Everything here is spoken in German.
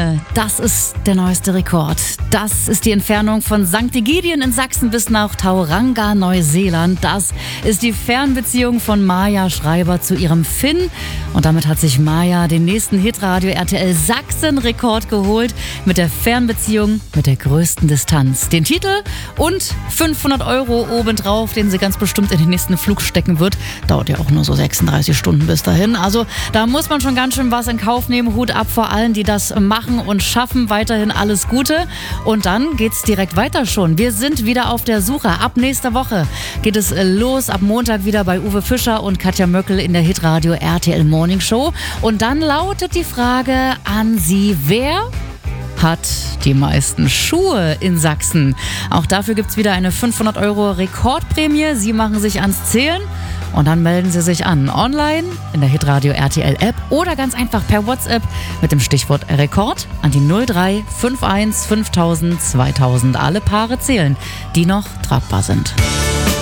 Stunde. Das ist der neueste Rekord. Das ist die Entfernung von St. Egidien in Sachsen bis nach Tauranga, Neuseeland. Das ist die Fernbeziehung von Maja Schreiber zu ihrem Finn. Und damit hat sich Maja den nächsten Hitradio RTL Sachsen-Rekord geholt mit der Fernbeziehung mit der größten Distanz. Den Titel und 500 € obendrauf, den sie ganz bestimmt in den nächsten Flug stecken wird. Dauert ja auch nur so 36 Stunden bis dahin. Also da muss man schon ganz schön was in Kauf nehmen. Hut ab vor allen, die das machen und schaffen. Weiterhin alles Gute. Und dann geht's direkt weiter schon. Wir sind wieder auf der Suche. Ab nächster Woche geht es los. Ab Montag wieder bei Uwe Fischer und Katja Möckel in der Hitradio RTL Morning Show. Und dann lautet die Frage an Sie, wer hat die meisten Schuhe in Sachsen? Auch dafür gibt's wieder eine 500 € Rekordprämie. Sie machen sich ans Zählen. Und dann melden Sie sich an, online, in der Hitradio RTL App oder ganz einfach per WhatsApp mit dem Stichwort Rekord an die 03 51 5000 2000. Alle Paare zählen, die noch tragbar sind.